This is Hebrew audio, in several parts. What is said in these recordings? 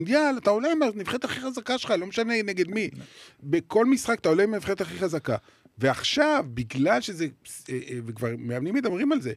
במונדיאל, אתה עולה עם הנבחרת הכי חזקה שלך, לא משנה נגד מי. בכל משחק אתה עולה עם הנבחרת הכי חזקה. ועכשיו, בגלל שזה, וכבר מאמנים מדברים על זה,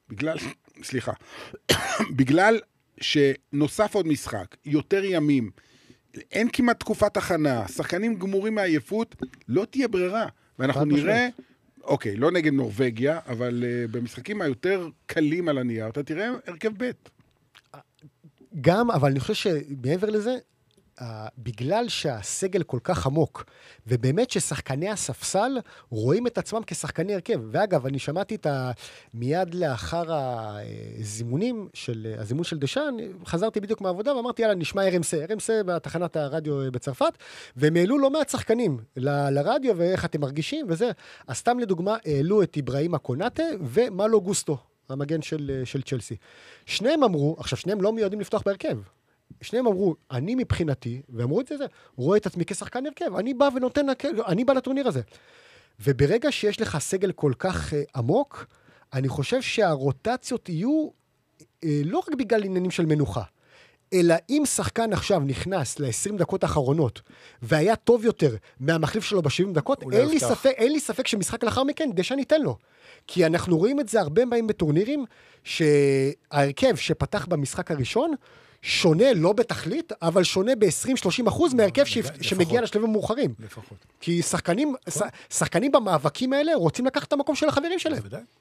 בגלל שנוסף עוד משחק, יותר ימים, אין כמעט תקופת הכנה, שחקנים גמורים מעייפות, לא תהיה ברירה. ואנחנו נראה, אוקיי, לא נגד נורווגיה, אבל במשחקים היותר קלים על הנייר, אתה תראה הרכב ב'. גם, אבל אני חושב שמעבר לזה, בגלל שהסגל כל כך עמוק, ובאמת ששחקני הספסל רואים את עצמם כשחקני הרכב. ואגב, אני שמעתי מיד לאחר הזימון של דשאן, חזרתי בדיוק מהעבודה, ואמרתי, יאללה, נשמע RMC בתחנת הרדיו בצרפת, והם העלו לא מעט שחקנים לרדיו, ואיך אתם מרגישים, וזה. אז סתם לדוגמה, העלו את איברהימה קונאטה, ומלו גוסטו, המגן של צ'לסי. שניהם אמרו, עכשיו שניהם לא מיועדים לפתוח בהרכב. שניהם אמרו, אני מבחינתי, ואמרו את זה, רואה את עצמי כשחקן הרכב, אני בא לטורניר הזה. וברגע שיש לך סגל כל כך עמוק, אני חושב שהרוטציות יהיו לא רק בגלל עניינים של מנוחה, אלא אם שחקן עכשיו נכנס ל-20 דקות האחרונות, והיה טוב יותר מהמחליף שלו ב-70 דקות, אין לי ספק שמשחק לאחר מכן, דשאן ייתן לו. כי אנחנו רואים את זה הרבה פעמים בטורנירים, שההרכב שפתח במשחק הראשון, שונה, לא בתכלית, אבל שונה ב-20-30% מהרכב שמגיע לשלבים המאוחרים. לפחות. כי שחקנים במאבקים האלה רוצים לקחת את המקום של החברים שלהם.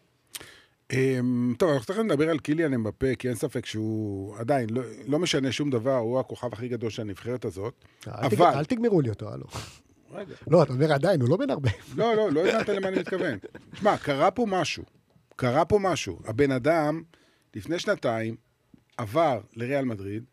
טוב, אנחנו צריכים לדבר על קיליאן אמבפה, כי אין ספק שהוא עדיין לא משנה שום דבר, הוא הכוכב הכי גדול של הנבחרת הזאת. אל תגמרו לי אותו, הלו. לא, אתה אומר עדיין, הוא לא בן הרבה. לא הבנת למה אני מתכוון. תשמע, קרה פה משהו. הבן אדם, לפני שנתיים, עבר לריאל מדריד,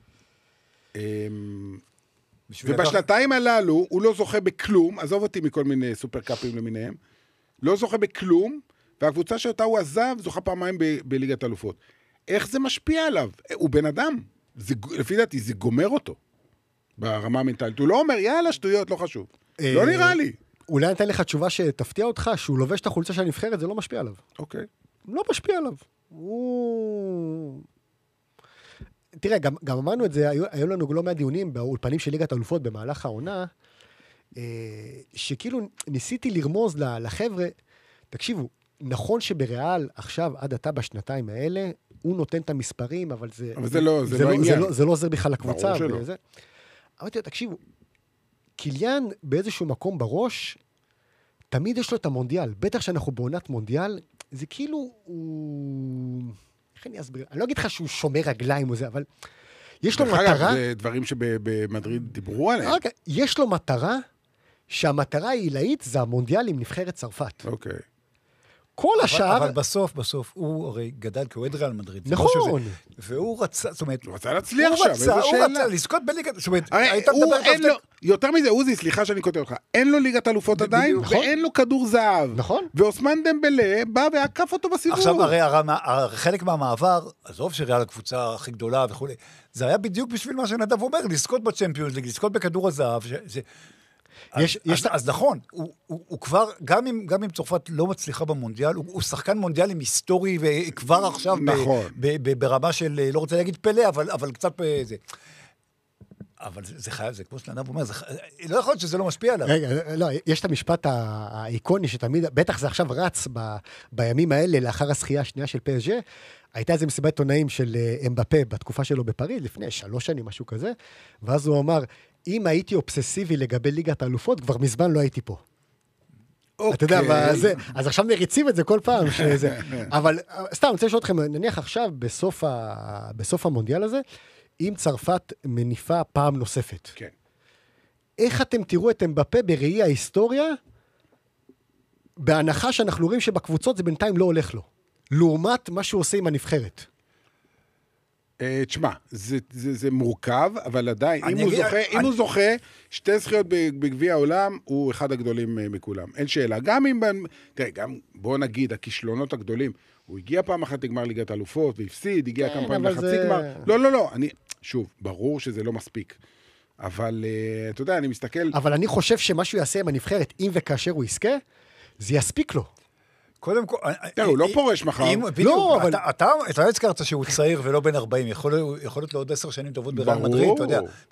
ובשנתיים הללו הוא לא זוכה בכלום, עזוב אותי מכל מיני סופרקאפים למיניהם, לא זוכה בכלום, והקבוצה שאותה הוא עזב זוכה פעמיים בליגת אלופות. איך זה משפיע עליו? הוא בן אדם. לפי דעתי, זה גומר אותו ברמה המנטלית. הוא לא אומר, יאללה, שטויות, לא חשוב. לא נראה לי. אולי נתן לך תשובה שתפתיע אותך, שהוא לובש את החולצה של הנבחרת, זה לא משפיע עליו. אוקיי. לא משפיע עליו. תראה, גם אמרנו את זה, היו לנו לא מהדיונים באולפנים של ליגת האלופות במהלך העונה, שכאילו ניסיתי לרמוז לחבר'ה, תקשיבו, נכון שבריאל עכשיו עד עתה בשנתיים האלה, הוא נותן את המספרים, אבל זה לא עוזר בכלל לקבוצה. אמרתי לו, תקשיבו, קיליאן באיזשהו מקום בראש, תמיד יש לו את המונדיאל, בטח שאנחנו בעונת מונדיאל, זה כאילו הוא... איך אני אסביר? אני לא אגיד לך שהוא שומר רגליים או זה, אבל יש לו מטרה... זה דברים שבמדריד דיברו עליהם. יש לו מטרה, שהמטרה העילאית זה המונדיאל עם נבחרת צרפת. אוקיי. כל השאר... אבל בסוף, הוא הרי גדל כאוהד ריאל מדריד. נכון. והוא רצה, זאת אומרת... הוא רצה להצליח שם, איזה שאלה. הוא רצה לזכות בליגת... זאת אומרת, היית מדבר... יותר מזה, עוזי, סליחה שאני כותב לך, אין לו ליגת אלופות עדיין, ואין לו כדור זהב. נכון. ואוסמן דמבלה בא ועקף אותו בסיבוב. עכשיו, הרי חלק מהמעבר, עזוב שריאל הקבוצה הכי גדולה וכו', זה היה בדיוק בשביל מה שנדב אומר, לזכות בצ'מפיונס, לזכות בכדור הזהב, אז נכון, הוא כבר, גם אם צרפת לא מצליחה במונדיאל, הוא שחקן מונדיאלים היסטורי, וכבר עכשיו ברמה של, לא רוצה להגיד פלא, אבל קצת זה. אבל זה חייב, זה כמו שנדב אומר, לא יכול להיות שזה לא משפיע עליו. רגע, לא, יש את המשפט האיקוני שתמיד, בטח זה עכשיו רץ בימים האלה, לאחר הזכייה השנייה של PSG, הייתה איזו מסיבת עיתונאים של אמבפה בתקופה שלו בפריז, לפני 3 שנים, משהו כזה, ואז הוא אמר, אם הייתי אובססיבי לגבי ליגת האלופות, כבר מזמן לא הייתי פה. אתה יודע, אז עכשיו מריצים את זה כל פעם. אבל סתם, אני רוצה לשאול אתכם, נניח עכשיו, בסוף המונדיאל הזה, אם צרפת מניפה פעם נוספת. כן. איך אתם תראו את אמבפה בראי ההיסטוריה, בהנחה שאנחנו רואים שבקבוצות זה בינתיים לא הולך לו, לעומת מה שהוא עושה עם הנבחרת? תשמע, זה מורכב, אבל עדיין, אם הוא זוכה, 2 זכיות בגביע העולם, הוא אחד הגדולים מכולם. אין שאלה. גם אם, תראה, בוא נגיד, הכישלונות הגדולים, הוא הגיע פעם אחת לגמר ליגת האלופות, והפסיד, הגיע כמה פעמים לחצי גמר. לא, שוב, ברור שזה לא מספיק. אבל, אתה יודע, אני מסתכל... אבל אני חושב שמה שהוא יעשה עם הנבחרת, אם וכאשר הוא יזכה, זה יספיק לו. קודם כל... הוא לא פורש מחר. לא, אבל... אתה הזכרת שהוא צעיר ולא בן 40, יכול להיות לו עוד 10 שנים טובות בריאל מדריד, אתה יודע.